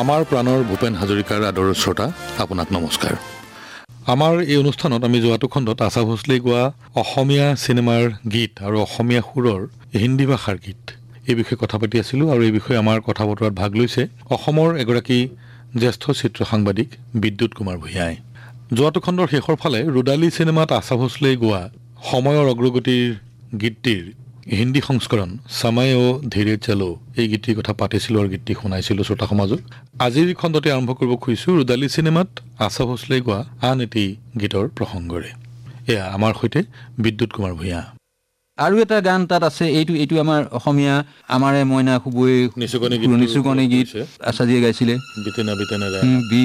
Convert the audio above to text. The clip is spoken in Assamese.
আমাৰ প্ৰাণৰ ভূপেন হাজৰিকাৰ আদৰৰ শ্ৰোতা আপোনাক নমস্কাৰ। আমাৰ এই অনুষ্ঠানত আমি যোৱাটো খণ্ডত আশা ভোঁসলেই গোৱা অসমীয়া চিনেমাৰ গীত আৰু অসমীয়া সুৰৰ হিন্দী ভাষাৰ গীত এই বিষয়ে কথা পাতি আছিলোঁ আৰু এই বিষয়ে আমাৰ কথা বতৰাত ভাগ লৈছে অসমৰ এগৰাকী জ্যেষ্ঠ চিত্ৰ সাংবাদিক বিদ্যুৎ কুমাৰ ভূঞাই। যোৱাটো খণ্ডৰ শেষৰ ফালে ৰুদালি চিনেমাত আশা ভোঁসলেই গোৱা সময়ৰ অগ্ৰগতিৰ গীতটিৰ হিন্দী সংস্কৰণ সময় ও ধীৰে চলো এই গীতটিৰ কথা পাতিছিলোঁ আৰু গীতটি শুনাইছিলোঁ শ্ৰোতা সমাজক। আজিৰ খণ্ডতে আৰম্ভ কৰিব খুজিছোঁ ৰুদালি চিনেমাত আশা ভোঁসলেই গোৱা আন এটি গীতৰ প্ৰসংগৰে। এয়া আমাৰ সৈতে বিদ্যুৎ কুমাৰ ভূঞা। আৰু এটা গান তাত আছে, এইটো আমাৰ অসমীয়া আমাৰে মইনা খুবই নিচুকনি গীত আশাজীয়ে গাইছিলে। বিতেনা